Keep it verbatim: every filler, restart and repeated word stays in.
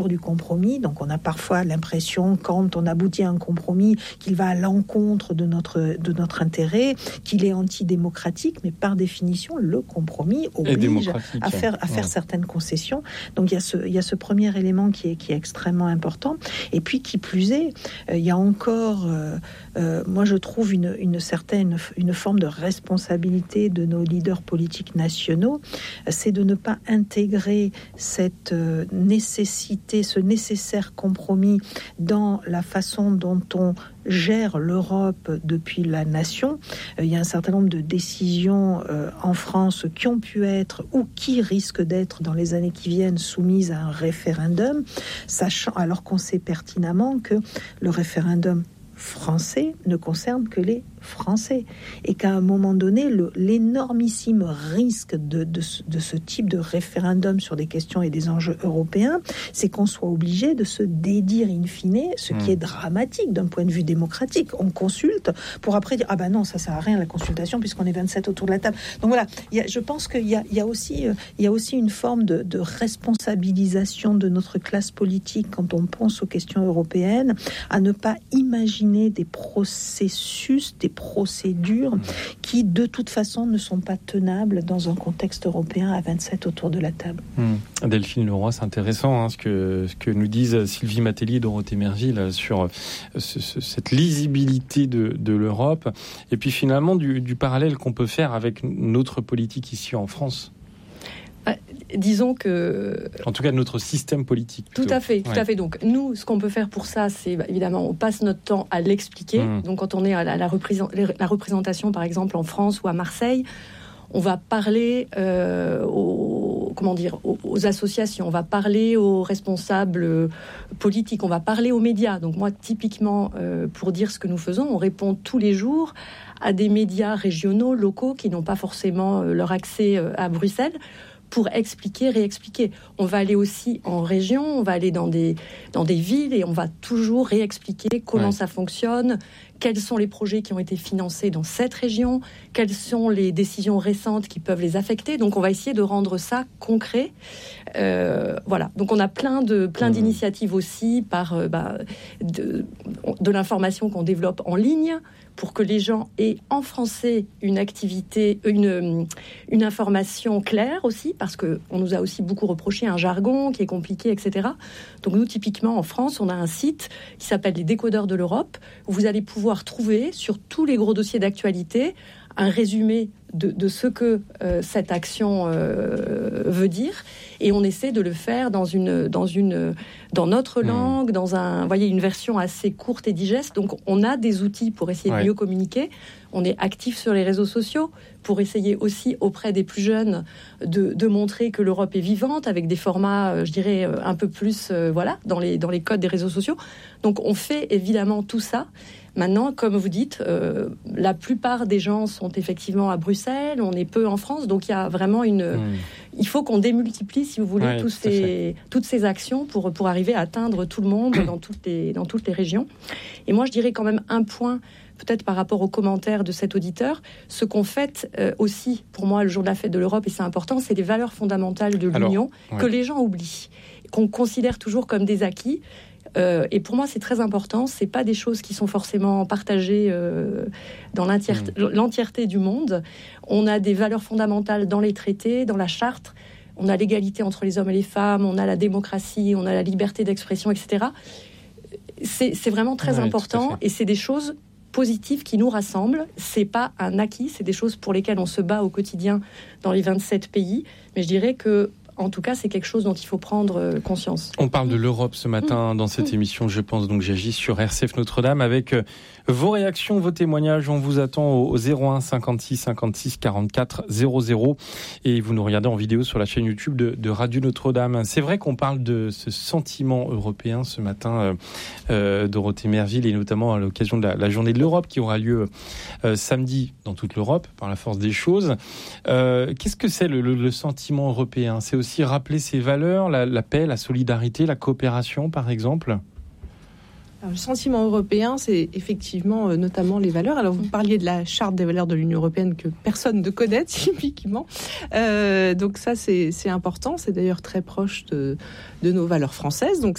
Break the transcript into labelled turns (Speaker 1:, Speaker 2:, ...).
Speaker 1: du compromis. Donc on a parfois l'impression, quand on aboutit à un compromis, qu'il va à l'encontre de notre, de notre intérêt, qu'il est antidémocratique, mais par définition, le compromis oblige à faire, à faire ouais. certaines concessions. Donc il y a ce, il y a ce premier élément qui est, qui est extrêmement important. Et puis qui plus est, euh, il y a encore, euh, euh, moi je trouve une, une certaine, une forme de responsabilité de nos leaders politiques nationaux, c'est de ne pas intégrer cette euh, nécessité, ce nécessaire compromis dans la façon dont on gère l'Europe depuis la nation. Euh, il y a un certain nombre de décisions euh, en France qui ont pu être ou qui risquent d'être dans les années qui viennent soumises à un référendum, sachant alors qu'on sait pertinemment que le référendum français ne concerne que les Français et qu'à un moment donné, le, l'énormissime risque de, de, de ce type de référendum sur des questions et des enjeux européens, c'est qu'on soit obligé de se dédire in fine, ce qui mmh. est dramatique d'un point de vue démocratique. On consulte pour après dire « Ah ben non, ça sert à rien la consultation puisqu'on est vingt-sept autour de la table ». Donc voilà, y a, je pense qu'il y a, y a, aussi, euh, y a aussi une forme de, de responsabilisation de notre classe politique quand on pense aux questions européennes, à ne pas imaginer des processus, des procédures qui, de toute façon, ne sont pas tenables dans un contexte européen à vingt-sept autour de la table.
Speaker 2: Mmh. Delphine Leroy, c'est intéressant hein, ce, que, ce que nous disent Sylvie Matelli et Dorothée Merville sur ce, ce, cette lisibilité de, de l'Europe et puis finalement du, du parallèle qu'on peut faire avec notre politique ici en France.
Speaker 3: Euh, disons que...
Speaker 2: En tout cas, notre système politique.
Speaker 3: Plutôt. Tout à fait, tout ouais. à fait. Donc, nous, ce qu'on peut faire pour ça, c'est bah, évidemment, on passe notre temps à l'expliquer. Mmh. Donc, quand on est à la, la, représent- la représentation, par exemple, en France ou à Marseille, on va parler euh, aux, comment dire, aux, aux associations, on va parler aux responsables politiques, on va parler aux médias. Donc, moi, typiquement, euh, pour dire ce que nous faisons, on répond tous les jours à des médias régionaux, locaux, qui n'ont pas forcément euh, leur accès euh, à Bruxelles, pour expliquer, réexpliquer. On va aller aussi en région, on va aller dans des, dans des villes et on va toujours réexpliquer comment ouais. ça fonctionne, quels sont les projets qui ont été financés dans cette région, quelles sont les décisions récentes qui peuvent les affecter. Donc, on va essayer de rendre ça concret. Euh, voilà. Donc, on a plein, de, plein mmh. d'initiatives aussi par euh, bah, de, de l'information qu'on développe en ligne, pour que les gens aient en français une activité, une, une information claire aussi, parce qu'on nous a aussi beaucoup reproché un jargon qui est compliqué, et cetera. Donc nous, typiquement, en France, on a un site qui s'appelle les Décodeurs de l'Europe, où vous allez pouvoir trouver sur tous les gros dossiers d'actualité un résumé de, de ce que euh, cette action euh, veut dire, et on essaie de le faire dans une, dans une, dans notre langue, mmh. dans un, voyez, une version assez courte et digeste. Donc, on a des outils pour essayer ouais. de mieux communiquer. On est actif sur les réseaux sociaux pour essayer aussi auprès des plus jeunes de, de montrer que l'Europe est vivante avec des formats, euh, je dirais, un peu plus, euh, voilà, dans les, dans les codes des réseaux sociaux. Donc, on fait évidemment tout ça. Maintenant, comme vous dites, euh, la plupart des gens sont effectivement à Bruxelles, on est peu en France, donc il y a vraiment une... Mmh. Il faut qu'on démultiplie, si vous voulez, ouais, tous ces, toutes ces actions pour, pour arriver à atteindre tout le monde dans toutes les, dans toutes les régions. Et moi, je dirais quand même un point, peut-être par rapport aux commentaires de cet auditeur, ce qu'on fête euh, aussi, pour moi, le jour de la fête de l'Europe, et c'est important, c'est les valeurs fondamentales de l'Union, Alors, ouais. que les gens oublient, qu'on considère toujours comme des acquis. Euh, et pour moi, c'est très important. C'est pas des choses qui sont forcément partagées euh, dans l'entièreté, mmh. l'entièreté du monde. On a des valeurs fondamentales dans les traités, dans la charte. On a l'égalité entre les hommes et les femmes. On a la démocratie. On a la liberté d'expression, et cetera. C'est, c'est vraiment très ouais, important. Et c'est des choses positives qui nous rassemblent. C'est pas un acquis. C'est des choses pour lesquelles on se bat au quotidien dans les vingt-sept pays. Mais je dirais que en tout cas, c'est quelque chose dont il faut prendre conscience.
Speaker 2: On parle de l'Europe ce matin dans cette émission, je pense, donc j'agis sur R C F Notre-Dame avec vos réactions, vos témoignages. On vous attend au zéro un cinquante-six cinquante-six quarante-quatre zéro zéro et vous nous regardez en vidéo sur la chaîne YouTube de, de Radio Notre-Dame. C'est vrai qu'on parle de ce sentiment européen ce matin, euh, euh, Dorothée Merville, et notamment à l'occasion de la, la journée de l'Europe qui aura lieu euh, samedi dans toute l'Europe, par la force des choses. Euh, qu'est-ce que c'est le, le, le sentiment européen ? C'est aussi rappeler ses valeurs, la, la paix, la solidarité, la coopération, par exemple ?
Speaker 4: Alors, le sentiment européen, c'est effectivement euh, notamment les valeurs. Alors, vous parliez de la charte des valeurs de l'Union européenne que personne ne connaît typiquement. Euh, donc ça, c'est, c'est important. C'est d'ailleurs très proche de, de nos valeurs françaises. Donc